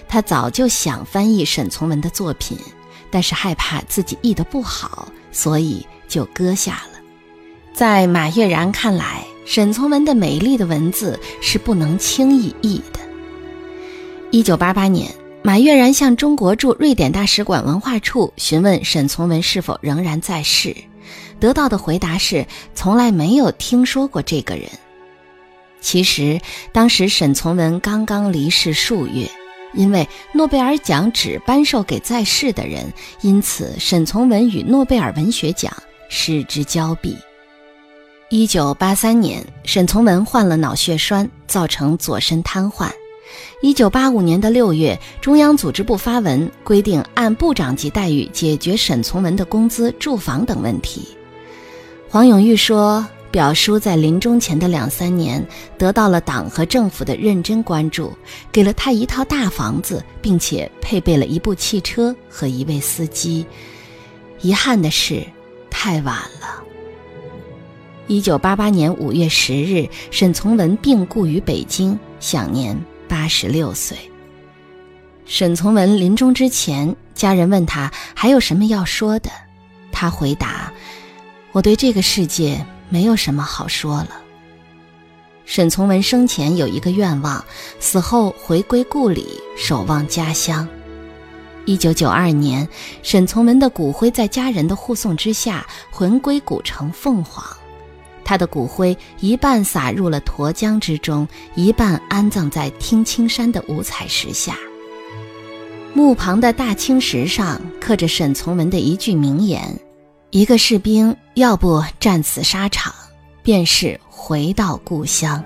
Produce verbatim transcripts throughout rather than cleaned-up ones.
他早就想翻译沈从文的作品，但是害怕自己译得不好，所以就搁下了。在马悦然看来，沈从文的美丽的文字是不能轻易译的。一九八八年，马悦然向中国驻瑞典大使馆文化处询问沈从文是否仍然在世，得到的回答是从来没有听说过这个人。其实当时沈从文刚刚离世数月，因为诺贝尔奖只颁授给在世的人，因此沈从文与诺贝尔文学奖失之交臂。一九八三年，沈从文患了脑血栓，造成左身瘫痪。一九八五年的六月，中央组织部发文规定按部长级待遇解决沈从文的工资、住房等问题。黄永玉说，表叔在临终前的两三年得到了党和政府的认真关注，给了他一套大房子，并且配备了一部汽车和一位司机。遗憾的是，太晚了。一九八八年五月十日，沈从文病故于北京，享年八十六岁。沈从文临终之前，家人问他还有什么要说的，他回答：我对这个世界没有什么好说了。沈从文生前有一个愿望，死后回归故里，守望家乡。一九九二年，沈从文的骨灰在家人的护送之下魂归古城凤凰。他的骨灰一半撒入了沱江之中，一半安葬在听青山的五彩石下。墓旁的大青石上刻着沈从文的一句名言：一个士兵要不战死沙场，便是回到故乡。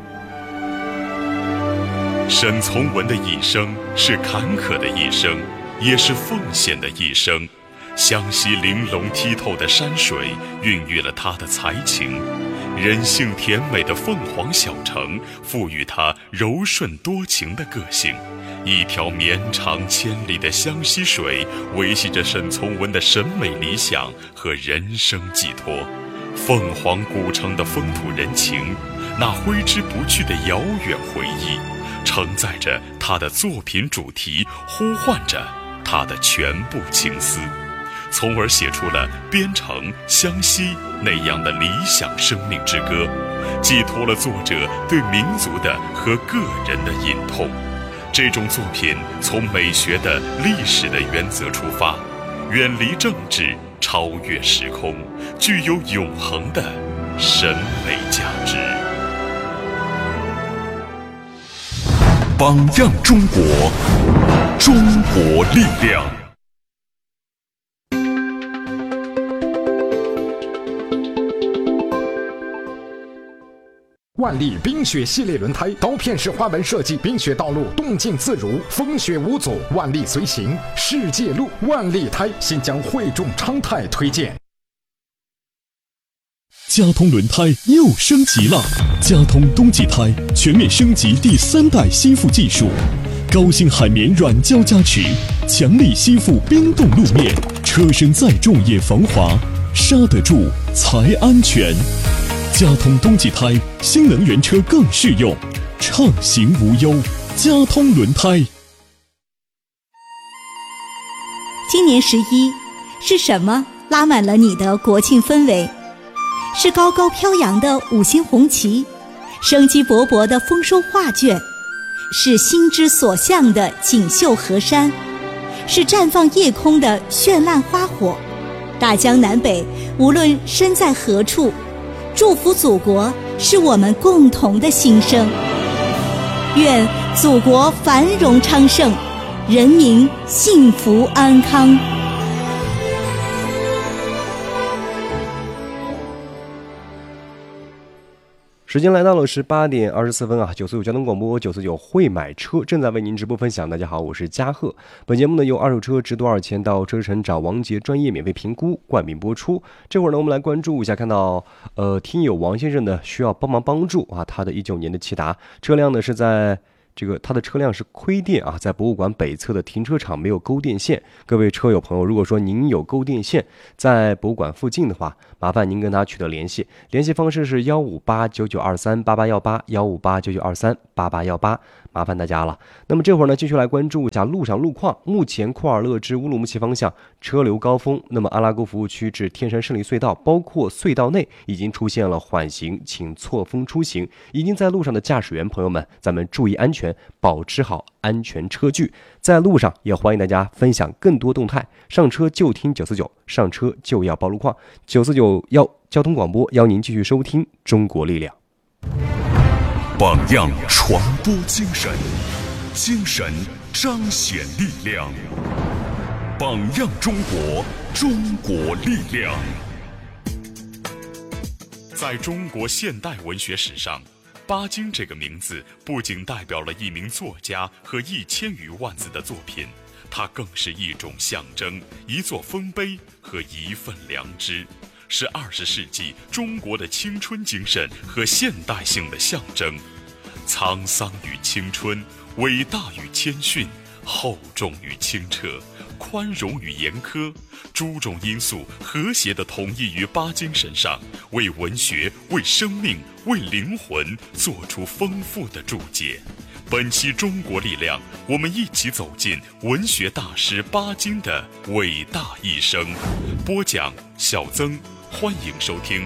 沈从文的一生是坎坷的一生，也是奉献的一生。湘西玲珑剔透的山水孕育了他的才情，人性甜美的凤凰小城赋予他柔顺多情的个性。一条绵长千里的湘西水维系着沈从文的审美理想和人生寄托。凤凰古城的风土人情，那挥之不去的遥远回忆，承载着他的作品主题，呼唤着他的全部情思，从而写出了边城、湘西那样的理想生命之歌，寄托了作者对民族的和个人的隐痛。这种作品从美学的历史的原则出发，远离政治，超越时空，具有永恒的审美价值。榜样中国，中国力量。 万历冰雪系列轮胎，刀片式花纹设计，冰雪道路动静自如，风雪无阻，万历随行，世界路。万历胎新将汇众昌泰推荐。 佳通轮胎又升级了，佳通冬季胎全面升级第三代吸附技术，高性海绵软胶加持，强力吸附冰冻路面，车身再重也防滑，刹得住才安全。佳通冬季胎，新能源车更适用，畅行无忧。佳通轮胎。 今年十一，是什么拉满了你的国庆氛围？是高高飘扬的五星红旗，生机勃勃的丰收画卷，是心之所向的锦绣河山，是绽放夜空的绚烂花火。大江南北，无论身在何处，祝福祖国是我们共同的心声。愿祖国繁荣昌盛，人民幸福安康。 时间来到了十八点二十四分啊！九四九交通广播，九四九会买车正在为您直播分享。大家好，我是嘉贺。本节目呢由二手车值多少钱到车城找王杰专业免费评估冠名播出。这会儿呢，我们来关注一下，看到呃听友王先生呢需要帮忙帮助啊，他的一九年的骐达车辆呢是在。这个它的车辆是亏电啊，在博物馆北侧的停车场没有勾电线。各位车友朋友，如果说您有勾电线在博物馆附近的话，麻烦您跟他取得联系，联系方式是幺五八九九二三八八幺八幺五八九九二三八八幺八。 麻烦大家了。那么这会儿呢，继续来关注一下路上路况。目前库尔勒至乌鲁木齐方向车流高峰，那么阿拉沟服务区至天山胜利隧道，包括隧道内已经出现了缓行，请错峰出行。已经在路上的驾驶员朋友们，咱们注意安全，保持好安全车距。在路上也欢迎大家分享更多动态，上车就听九四九，上车就要报路况。九四九要交通广播邀您继续收听中国力量。 榜样传播精神，精神彰显力量。榜样中国，中国力量。在中国现代文学史上，巴金这个名字不仅代表了一名作家和一千余万字的作品，它更是一种象征，一座丰碑和一份良知，是二十世纪中国的青春精神和现代性的象征。沧桑与青春，伟大与谦逊，厚重与清澈，宽容与严苛，诸种因素和谐地统一于巴金身上，为文学、为生命、为灵魂做出丰富的注解。本期中国力量，我们一起走进文学大师巴金的伟大一生。播讲小曾，欢迎收听。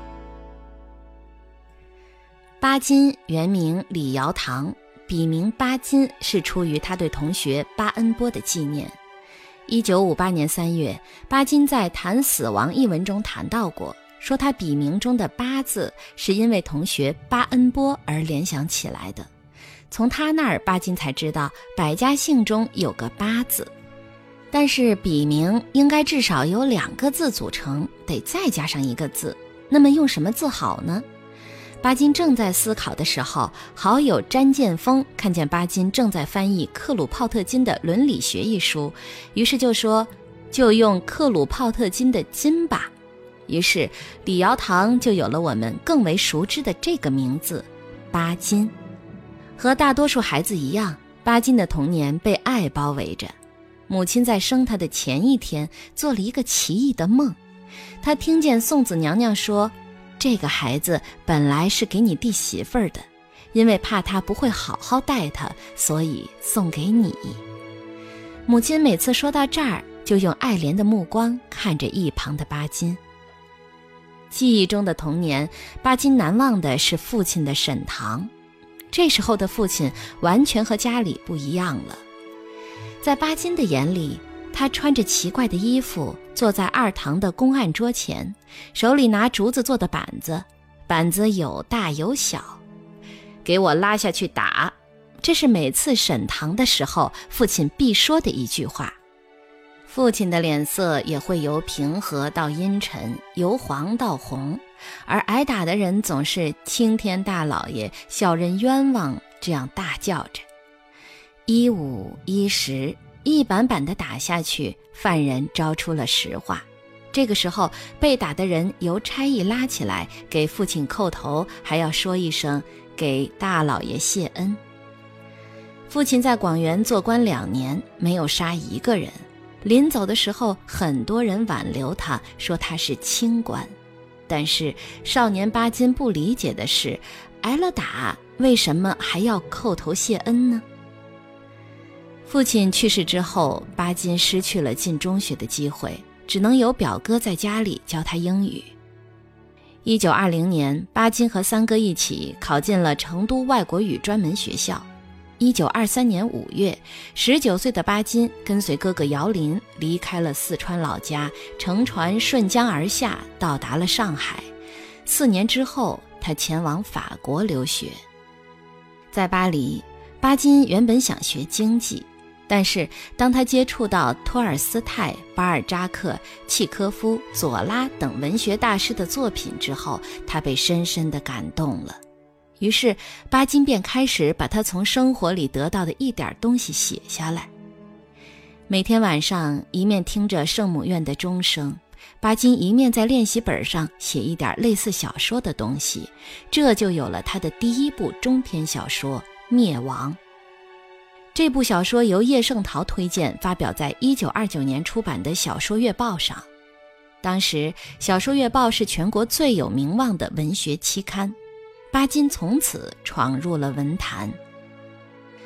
巴金原名李尧棠，笔名巴金，是出于他对同学巴恩波的纪念。一九五八年三月，巴金在《谈死亡》一文中谈到过，说他笔名中的巴字是因为同学巴恩波而联想起来的。从他那儿，巴金才知道百家姓中有个巴字，但是笔名应该至少由两个字组成，得再加上一个字，那么用什么字好呢？巴金正在思考的时候，好友詹建峰看见巴金正在翻译克鲁泡特金的《伦理学》一书，于是就说就用克鲁泡特金的金吧。于是李尧棠就有了我们更为熟知的这个名字巴金。和大多数孩子一样，巴金的童年被爱包围着。母亲在生他的前一天做了一个奇异的梦，他听见送子娘娘说，这个孩子本来是给你弟媳妇儿的，因为怕他不会好好待他，所以送给你。母亲每次说到这儿，就用爱怜的目光看着一旁的巴金。记忆中的童年，巴金难忘的是父亲的沈堂。这时候的父亲完全和家里不一样了。在巴金的眼里，他穿着奇怪的衣服，坐在二堂的公案桌前，手里拿竹子做的板子，板子有大有小。给我拉下去打，这是每次审堂的时候父亲必说的一句话。父亲的脸色也会由平和到阴沉，由黄到红，而挨打的人总是青天大老爷，小人冤枉，这样大叫着。一五一十，一板板地打下去，犯人招出了实话。这个时候，被打的人由差役拉起来，给父亲叩头，还要说一声给大老爷谢恩。父亲在广元做官两年，没有杀一个人。临走的时候，很多人挽留他，说他是清官。但是少年巴金不理解的是，挨了打，为什么还要叩头谢恩呢？父亲去世之后，巴金失去了进中学的机会，只能由表哥在家里教他英语。一九二零年，巴金和三哥一起考进了成都外国语专门学校。一九二三年五月，十九岁的巴金跟随哥哥姚林离开了四川老家，乘船顺江而下，到达了上海。四年之后，他前往法国留学。在巴黎，巴金原本想学经济，但是当他接触到托尔斯泰、巴尔扎克、契科夫、左拉等文学大师的作品之后，他被深深地感动了。于是巴金便开始把他从生活里得到的一点东西写下来。每天晚上，一面听着圣母院的钟声，巴金一面在练习本上写一点类似小说的东西，这就有了他的第一部中篇小说《灭亡》。这部小说由叶圣陶推荐，发表在一九二九年出版的《小说月报》上。当时《小说月报》是全国最有名望的文学期刊，巴金从此闯入了文坛。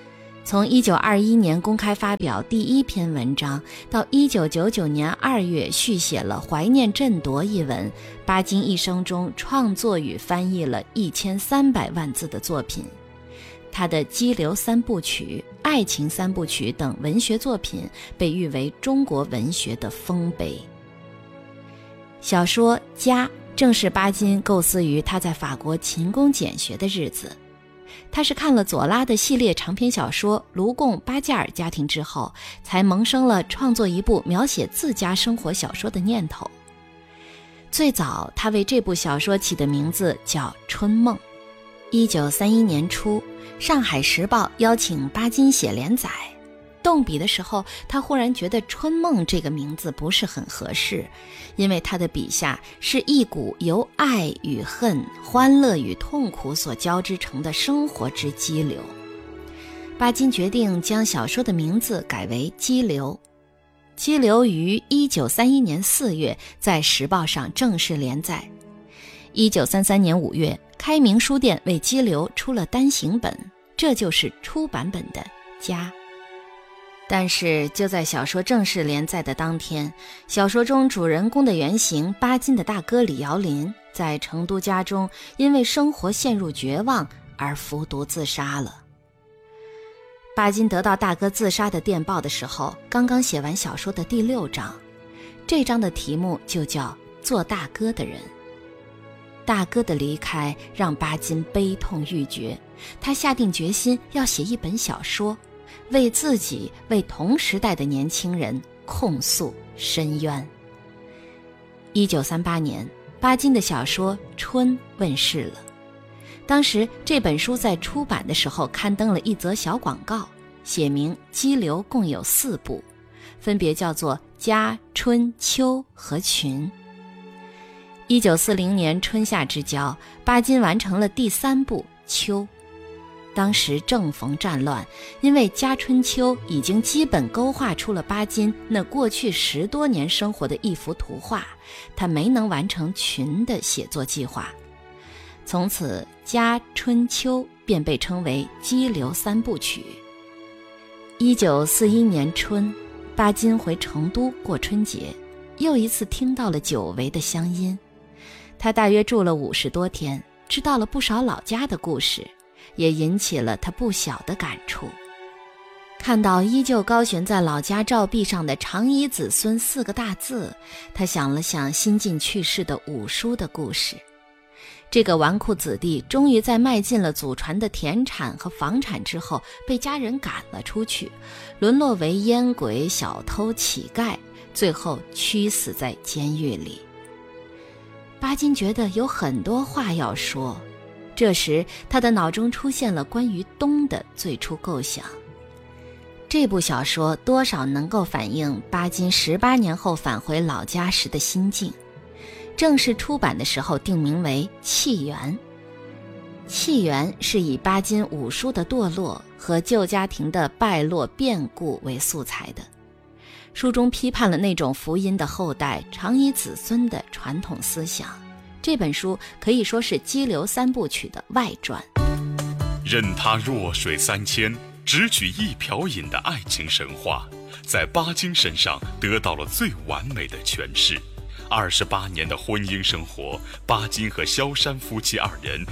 从一九二一年公开发表第一篇文章，到一九九九年二月续写了《怀念振铎》一文，巴金一生中创作与翻译了一千三百万字的作品。他的《激流三部曲》《爱情三部曲》等文学作品被誉为中国文学的丰碑。小说《家》正是巴金构思于他在法国勤工俭学的日子。他是看了左拉的系列长篇小说《卢贡巴加尔家庭》之后，才萌生了创作一部描写自家生活小说的念头。最早他为这部小说起的名字叫《春梦》。一九三一年初，上海时报邀请巴金写连载，动笔的时候，他忽然觉得春梦这个名字不是很合适，因为他的笔下是一股由爱与恨、欢乐与痛苦所交织成的生活之激流。巴金决定将小说的名字改为《激流》。激流于一九三一年四月在时报上正式连载。一九三三年五月，开明书店为激流出了单行本，这就是初版本的《家》。但是就在小说正式连载的当天，小说中主人公的原型巴金的大哥李尧霖在成都家中因为生活陷入绝望而服毒自杀了。巴金得到大哥自杀的电报的时候，刚刚写完小说的第六章，这章的题目就叫做大哥的人。大哥的离开让巴金悲痛欲绝，他下定决心要写一本小说，为自己为同时代的年轻人控诉申冤。一九三八年，巴金的小说《春》问世了。当时这本书在出版的时候刊登了一则小广告，写明激流共有四部，分别叫做《家》、《春》、《秋》和《群》。一九四零年春夏之交，巴金完成了第三部《秋》。当时正逢战乱，因为《家春秋》已经基本勾画出了巴金那过去十多年生活的一幅图画，他没能完成《群》的写作计划。从此，《家》、《春》、《秋》便被称为激流三部曲。一九四一年春，巴金回成都过春节，又一次听到了久违的乡音。他大约住了五十多天，知道了不少老家的故事，也引起了他不小的感触。看到依旧高悬在老家照壁上的长衣子孙四个大字，他想了想新近去世的五叔的故事。这个纨绔子弟终于在卖尽了祖传的田产和房产之后，被家人赶了出去，沦落为烟鬼、小偷、乞丐，最后屈死在监狱里。巴金觉得有很多话要说，这时他的脑中出现了关于冬的最初构想。这部小说多少能够反映巴金十八年后返回老家时的心境。正式出版的时候定名为《契缘》。契缘是以巴金五叔的堕落和旧家庭的败落变故为素材的。书中批判了那种福音的后代长以子孙的传统思想。这本书可以说是激流三部曲的外传。 任他弱水三千，只取一瓢饮的爱情神话，在巴金身上得到了最完美的诠释。二十八年的婚姻生活，巴金和萧珊夫妻二人